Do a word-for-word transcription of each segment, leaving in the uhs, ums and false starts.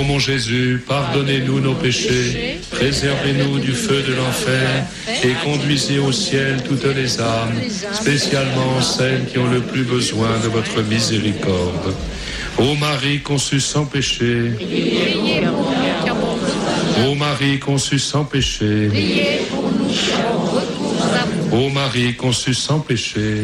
mon Jésus, pardonnez-nous nos péchés, préservez-nous du feu de l'enfer et conduisez au ciel toutes les âmes, spécialement celles qui ont le plus besoin de votre miséricorde. Ô Marie conçue sans péché, ô Marie conçue sans péché, ô Marie conçue sans péché,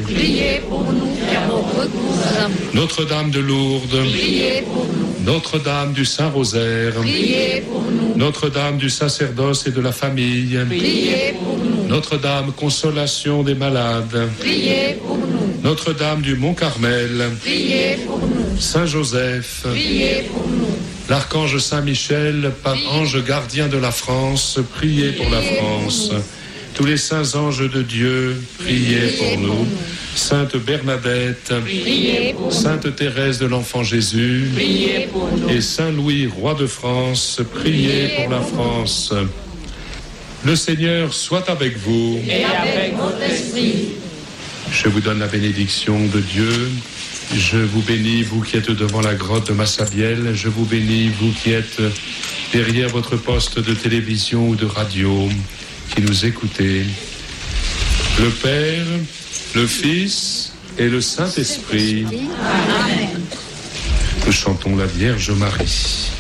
Notre-Dame de Lourdes, Notre-Dame du Saint-Rosaire, Notre-Dame du sacerdoce et de la famille, Notre-Dame consolation des malades, Notre-Dame du Mont-Carmel, Saint-Joseph, l'Archange Saint-Michel, par ange gardien de la France, priez pour la France. Tous les saints anges de Dieu, priez pour nous. Sainte Bernadette, Sainte Thérèse de l'Enfant Jésus, et Saint Louis, roi de France, priez pour la France. Le Seigneur soit avec vous. Et avec votre esprit. Je vous donne la bénédiction de Dieu. Je vous bénis, vous qui êtes devant la grotte de Massabielle. Je vous bénis, vous qui êtes derrière votre poste de télévision ou de radio, qui nous écoutez. Le Père, le Fils et le Saint-Esprit. Amen. Nous chantons la Vierge Marie.